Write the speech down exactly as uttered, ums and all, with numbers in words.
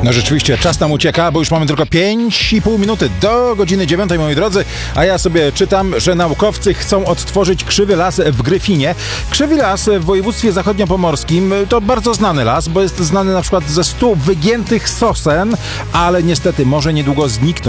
No rzeczywiście, czas nam ucieka, bo już mamy tylko pięć i pół minuty do godziny dziewiątej, moi drodzy, a ja sobie czytam, że naukowcy chcą odtworzyć krzywy las w Gryfinie. Krzywy las w województwie zachodniopomorskim to bardzo znany las, bo jest znany na przykład ze stu wygiętych sosen, ale niestety może niedługo zniknąć.